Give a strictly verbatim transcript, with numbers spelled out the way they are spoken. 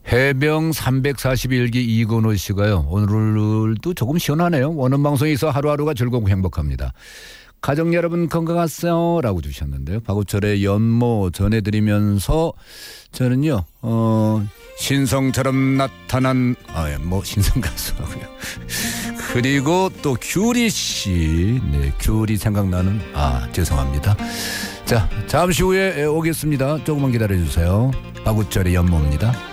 해병 삼백사십일 기 이건호 씨가요. 오늘도 조금 시원하네요. 원음 방송에서 하루하루가 즐겁고 행복합니다. 가족 여러분 건강하세요 라고 주셨는데요. 박우철의 연모 전해드리면서 저는요 어, 신성처럼 나타난 아, 뭐 신성 가수라고요. 그리고 또 규리 씨, 네, 규리 생각나는 아 죄송합니다. 자 잠시 후에 오겠습니다. 조금만 기다려주세요. 박우철의 연모입니다.